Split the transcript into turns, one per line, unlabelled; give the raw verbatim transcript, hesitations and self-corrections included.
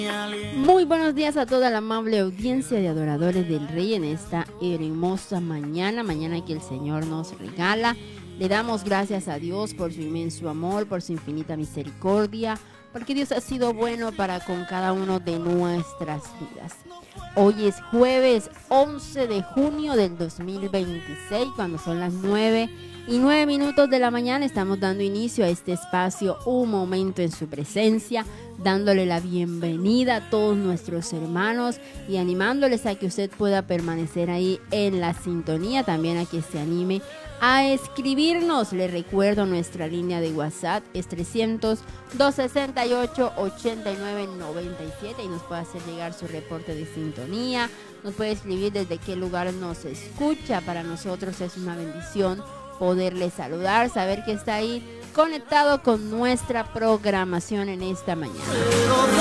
Muy buenos días a toda la amable audiencia de adoradores del Rey en esta hermosa mañana, mañana que el Señor nos regala. Le damos gracias a Dios por su inmenso amor, por su infinita misericordia, porque Dios ha sido bueno para con cada uno de nuestras vidas. Hoy es jueves once de junio del dos mil veintiséis, cuando son las nueve y nueve minutos de la mañana. Estamos dando inicio a este espacio, Un Momento en Su Presencia, dándole la bienvenida a todos nuestros hermanos y animándoles a que usted pueda permanecer ahí en la sintonía, también a que se anime a escribirnos. Le recuerdo nuestra línea de WhatsApp es trescientos, doscientos sesenta y ocho, ochenta y nueve noventa y siete y nos puede hacer llegar su reporte de sintonía, nos puede escribir desde qué lugar nos escucha. Para nosotros es una bendición poderle saludar, saber que está ahí conectado con nuestra programación en esta mañana.